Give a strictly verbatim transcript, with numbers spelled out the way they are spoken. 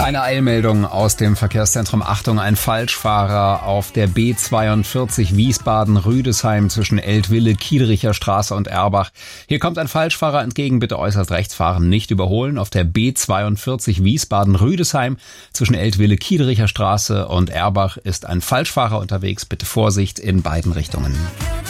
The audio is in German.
Eine Eilmeldung aus dem Verkehrszentrum. Achtung, ein Falschfahrer auf der B zweiundvierzig Wiesbaden-Rüdesheim zwischen Eltville, Kiedericher Straße und Erbach. Hier kommt ein Falschfahrer entgegen, bitte äußerst rechts fahren, nicht überholen. Auf der B zweiundvierzig Wiesbaden-Rüdesheim zwischen Eltville, Kiedericher Straße und Erbach ist ein Falschfahrer unterwegs, bitte Vorsicht in beiden Richtungen.